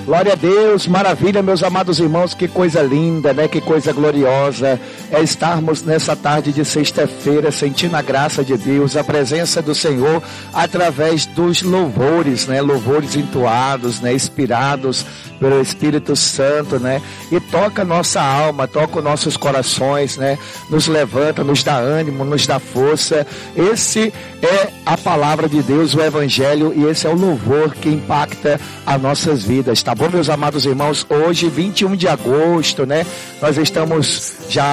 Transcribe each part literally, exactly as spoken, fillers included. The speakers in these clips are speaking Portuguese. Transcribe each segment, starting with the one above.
Glória a Deus, maravilha, meus amados irmãos, que coisa linda, né? Que coisa gloriosa é estarmos nessa tarde de sexta-feira sentindo a graça de Deus, a presença do Senhor através dos louvores, né? Louvores entoados, né? Inspirados pelo Espírito Santo, né? E toca nossa alma, toca os nossos corações, né? Nos levanta, nos dá ânimo, nos dá força. Esse é a palavra de Deus, o Evangelho, e esse é o louvor que impacta as nossas vidas, tá bom, meus amados irmãos? Hoje, vinte e um de agosto, né? Nós estamos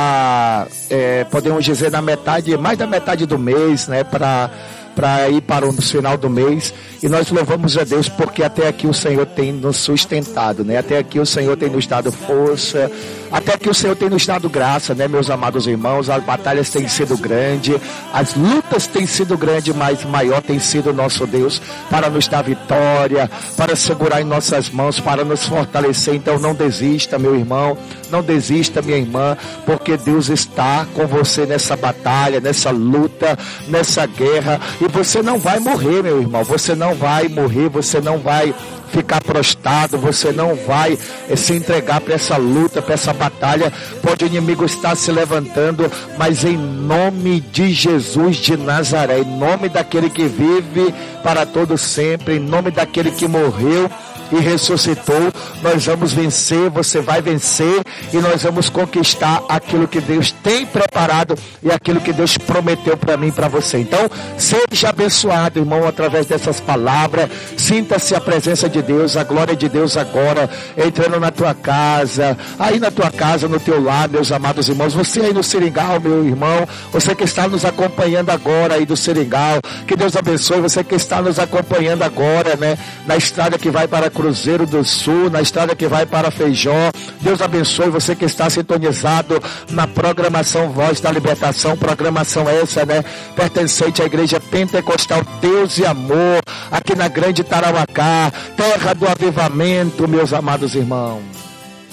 já, é, podemos dizer, na metade, mais da metade do mês, né? Para para ir para o final do mês, e nós louvamos a Deus porque até aqui o Senhor tem nos sustentado, né? Até aqui o Senhor tem nos dado força, até aqui o Senhor tem nos dado graça, né, meus amados irmãos? As batalhas têm sido grandes, as lutas têm sido grandes, mas maior tem sido o nosso Deus para nos dar vitória, para segurar em nossas mãos, para nos fortalecer. Então não desista, meu irmão, não desista, minha irmã, porque Deus está com você nessa batalha, nessa luta, nessa guerra. E você não vai morrer, meu irmão, você não vai morrer, você não vai ficar prostrado, você não vai eh, se entregar para essa luta, para essa batalha. Pode o inimigo estar se levantando, mas em nome de Jesus de Nazaré, em nome daquele que vive para todo sempre, em nome daquele que morreu e ressuscitou, nós vamos vencer, você vai vencer, e nós vamos conquistar aquilo que Deus tem preparado e aquilo que Deus prometeu para mim e para você. Então, seja abençoado, irmão, através dessas palavras. Sinta-se a presença de Deus, a glória de Deus agora entrando na tua casa, aí na tua casa, no teu lar, meus amados irmãos. Você aí no Seringal, meu irmão, você que está nos acompanhando agora aí do Seringal, que Deus abençoe. Você que está nos acompanhando agora, né, na estrada que vai para Cruzeiro do Sul, na estrada que vai para Feijó, Deus abençoe. Você que está sintonizado na programação Voz da Libertação, programação essa, né, pertencente à Igreja Pentecostal Deus e Amor, aqui na Grande Tarauacá, terra do avivamento, meus amados irmãos.